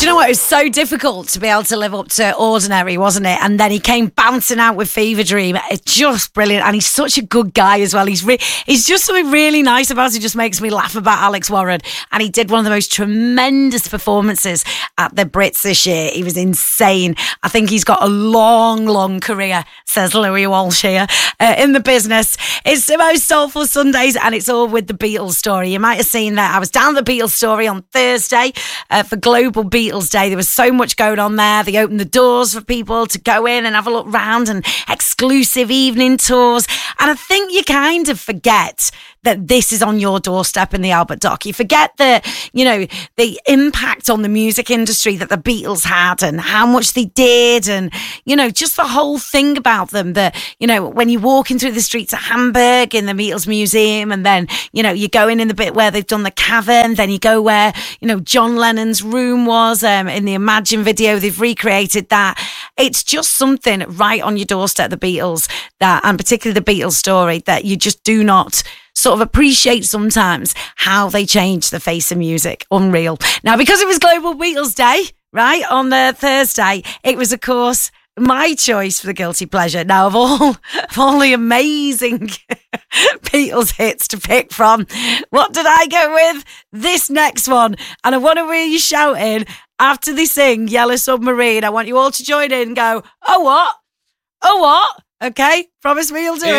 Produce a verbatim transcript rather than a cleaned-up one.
know what? It was so difficult to be able to live up to Ordinary, wasn't it? And then he came bouncing out with Fever Dream. It's just brilliant. And he's such a good guy as well. He's re- he's just something really nice about it. It just makes me laugh about Alex Warren. And he did one of the most tremendous performances at the Brits this year. He was insane. I think he's got a long, long career, says Louis Walsh here, uh, in the business. It's the most soulful Sundays, and it's all with the Beatles story. You might have seen that. I was down the Beatles story on Thursday uh, for Global Beatles Day. There was so much going on there. They opened the doors for people to go in and have a look round, and exclusive evening tours. And I think you kind of forget that this is on your doorstep in the Albert Dock. You forget the, you know, the impact on the music industry that the Beatles had and how much they did, and, you know, just the whole thing about them. That, you know, when you're walking through the streets of Hamburg in the Beatles Museum, and then, you know, you go in in the bit where they've done the cavern, then you go where, you know, John Lennon's room was um, in the Imagine video. They've recreated that. It's just something right on your doorstep, the Beatles, that, and particularly the Beatles story, that you just do not sort of appreciate sometimes how they changed the face of music. Unreal. Now, because it was Global Beatles Day, right, on the Thursday, it was, of course, my choice for the guilty pleasure. Now, of all, of all the amazing Beatles hits to pick from, what did I go with? This next one. And I want to hear you shouting after they sing Yellow Submarine. I want you all to join in and go, oh, what? Oh, what? Okay, promise me you'll do it.